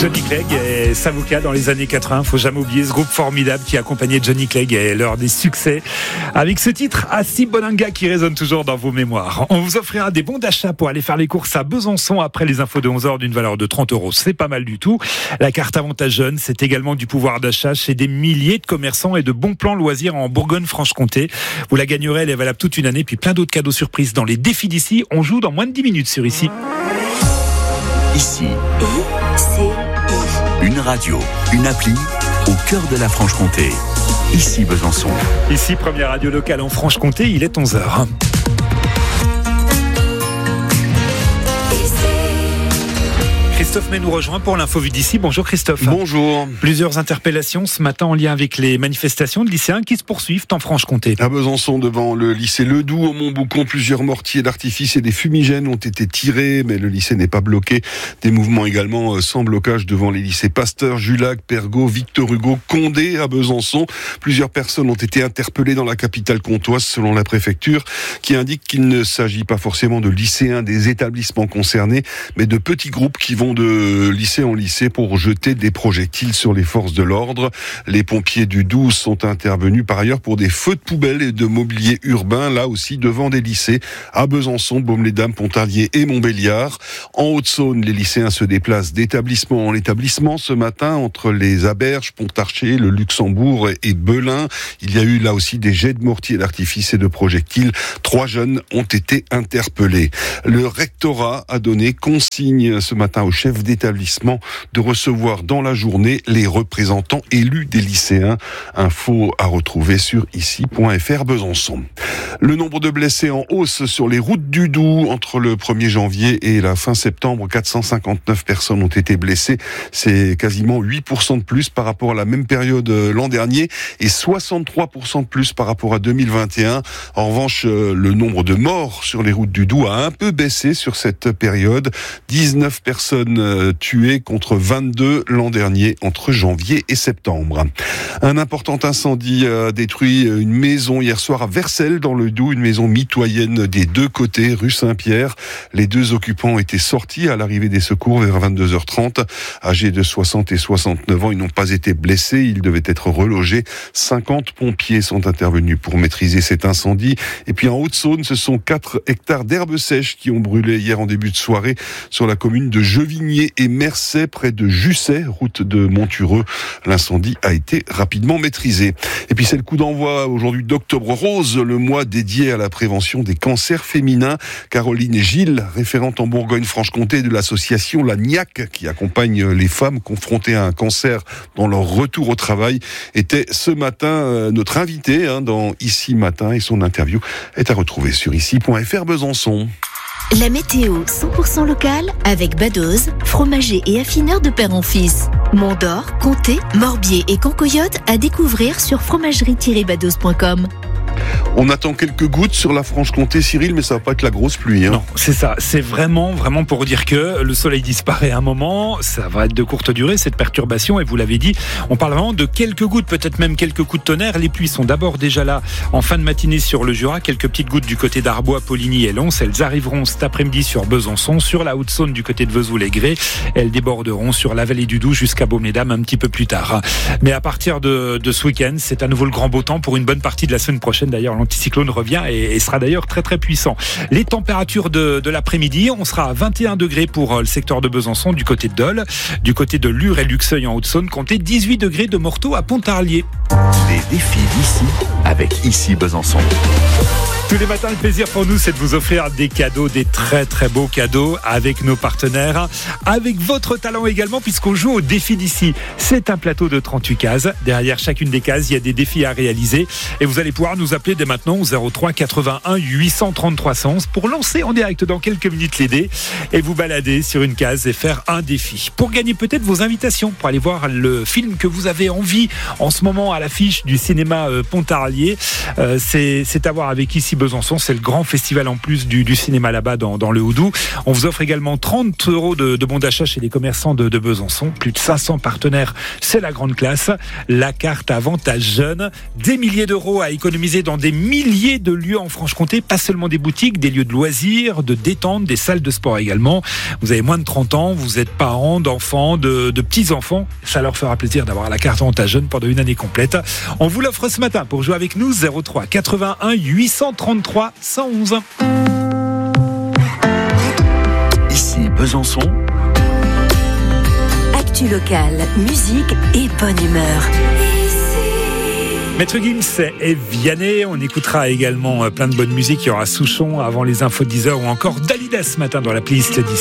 Johnny Clegg et Savuka dans les années 80. Faut jamais oublier ce groupe formidable qui accompagnait Johnny Clegg et l'heure des succès. Avec ce titre, Assis Bonanga qui résonne toujours dans vos mémoires. On vous offrira des bons d'achat pour aller faire les courses à Besançon après les infos de 11h d'une valeur de 30 €. C'est pas mal du tout. La carte Avantage Jeune, c'est également du pouvoir d'achat chez des milliers de commerçants et de bons plans loisirs en Bourgogne-Franche-Comté. Vous la gagnerez, elle est valable toute une année. Puis plein d'autres cadeaux surprises dans les défis d'ici. On joue dans moins de 10 minutes sur Ici. Ici, une radio, une appli au cœur de la Franche-Comté. Ici Besançon. Ici, première radio locale en Franche-Comté, il est 11h. Christophe May nous rejoint pour l'info vue d'ici. Bonjour Christophe. Bonjour. Plusieurs interpellations ce matin en lien avec les manifestations de lycéens qui se poursuivent en Franche-Comté. À Besançon, devant le lycée Ledoux, au Montboucon, plusieurs mortiers d'artifice et des fumigènes ont été tirés, mais le lycée n'est pas bloqué. Des mouvements également sans blocage devant les lycées Pasteur, Julac, Pergaud, Victor Hugo, Condé à Besançon. Plusieurs personnes ont été interpellées dans la capitale comtoise selon la préfecture, qui indique qu'il ne s'agit pas forcément de lycéens des établissements concernés, mais de petits groupes qui vont de lycée en lycée pour jeter des projectiles sur les forces de l'ordre. Les pompiers du 12 sont intervenus par ailleurs pour des feux de poubelle et de mobilier urbain, là aussi devant des lycées à Besançon, Baume-les-Dames, Pontarlier et Montbéliard. En Haute-Saône, les lycéens se déplacent d'établissement en établissement ce matin entre les Aberges, Pontarché, le Luxembourg et Belin. Il y a eu là aussi des jets de mortiers d'artifice et de projectiles. 3 jeunes ont été interpellés. Le rectorat a donné consigne ce matin au chef d'établissement de recevoir dans la journée les représentants élus des lycéens. Info à retrouver sur ici.fr Besançon. Le nombre de blessés en hausse sur les routes du Doubs entre le 1er janvier et la fin septembre. 459 personnes ont été blessées. C'est quasiment 8% de plus par rapport à la même période l'an dernier et 63% de plus par rapport à 2021. En revanche, le nombre de morts sur les routes du Doubs a un peu baissé sur cette période. 19 personnes tuées contre 22 l'an dernier entre janvier et septembre. Un important incendie a détruit une maison hier soir à Vercelles dans le Doubs, une maison mitoyenne des deux côtés, rue Saint-Pierre. Les 2 occupants étaient sortis à l'arrivée des secours vers 22h30. Âgés de 60 et 69 ans, ils n'ont pas été blessés, ils devaient être relogés. 50 pompiers sont intervenus pour maîtriser cet incendie. Et puis en Haute-Saône, ce sont 4 hectares d'herbes sèches qui ont brûlé hier en début de soirée sur la commune de Jevigné et Mercey, près de Jusset, route de Montureux. L'incendie a été rapidement maîtrisé. Et puis c'est le coup d'envoi aujourd'hui d'Octobre Rose, le mois dédié à la prévention des cancers féminins. Caroline Gilles, référente en Bourgogne-Franche-Comté de l'association La Niaque, qui accompagne les femmes confrontées à un cancer dans leur retour au travail, était ce matin notre invitée dans Ici Matin, et son interview est à retrouver sur ici.fr Besançon. La météo 100% locale avec Badoz, fromager et affineur de père en fils. Mont-d'Or, Comté, Morbier et Cancoyote à découvrir sur fromagerie-badoz.com. On attend quelques gouttes sur la Franche-Comté, Cyril, mais ça va pas être la grosse pluie. Non, c'est ça. C'est vraiment pour dire que le soleil disparaît à un moment. Ça va être de courte durée, cette perturbation. Et vous l'avez dit, on parle vraiment de quelques gouttes, peut-être même quelques coups de tonnerre. Les pluies sont d'abord déjà là en fin de matinée sur le Jura. Quelques petites gouttes du côté d'Arbois, Poligny et Lons. Elles arriveront cet après-midi sur Besançon, sur la Haute-Saône du côté de Vesoul-et-Grès. Elles déborderont sur la vallée du Doubs jusqu'à Baume-les-Dames un petit peu plus tard. Mais à partir de ce week-end, c'est à nouveau le grand beau temps pour une bonne partie de la semaine prochaine. D'ailleurs, l'anticyclone revient et sera d'ailleurs très très puissant. Les températures de l'après-midi, on sera à 21 degrés pour le secteur de Besançon du côté de Dole, du côté de Lure et Luxeuil en Haute-Saône, comptez 18 degrés de Morteau à Pontarlier. Les défis d'ici avec Ici Besançon. Tous les matins, le plaisir pour nous, c'est de vous offrir des cadeaux, des très très beaux cadeaux avec nos partenaires, avec votre talent également, puisqu'on joue au défi d'ici. C'est un plateau de 38 cases. Derrière chacune des cases, il y a des défis à réaliser. Et vous allez pouvoir nous appeler dès maintenant au 03 81 833 111 pour lancer en direct dans quelques minutes les dés et vous balader sur une case et faire un défi. Pour gagner peut-être vos invitations, pour aller voir le film que vous avez envie en ce moment à l'affiche du cinéma Pontarlier. C'est à voir avec Ici Besançon. C'est le grand festival en plus du cinéma là-bas dans le Houdou. On vous offre également 30 € de bons d'achat chez les commerçants de Besançon. Plus de 500 partenaires, c'est la grande classe. La carte avantage jeune, des milliers d'euros à économiser dans des milliers de lieux en Franche-Comté, pas seulement des boutiques, des lieux de loisirs, de détente, des salles de sport également. Vous avez moins de 30 ans, vous êtes parents d'enfants, de petits-enfants, ça leur fera plaisir d'avoir la carte avantage jeune pendant une année complète. On vous l'offre ce matin pour jouer avec nous, 03 81 833 111. Ici Besançon. Actu locale, musique et bonne humeur. Maître Gims et Vianney, on écoutera également plein de bonne musique. Il y aura Souchon avant les infos de 10h ou encore Dalida ce matin dans la playlist 10.